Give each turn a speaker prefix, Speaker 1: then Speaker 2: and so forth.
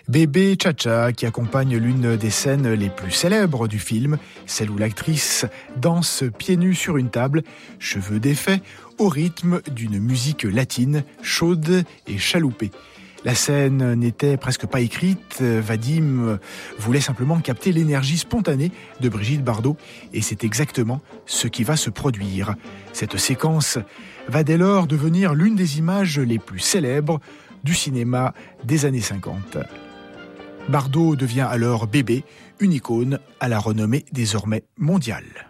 Speaker 1: Bébé Cha-Cha qui accompagne l'une des scènes les plus célèbres du film, celle où l'actrice danse pieds nus sur une table, cheveux défaits, au rythme d'une musique latine, chaude et chaloupée. La scène n'était presque pas écrite, Vadim voulait simplement capter l'énergie spontanée de Brigitte Bardot et c'est exactement ce qui va se produire. Cette séquence va dès lors devenir l'une des images les plus célèbres du cinéma des années 50. Bardot devient alors Bébé, une icône à la renommée désormais mondiale.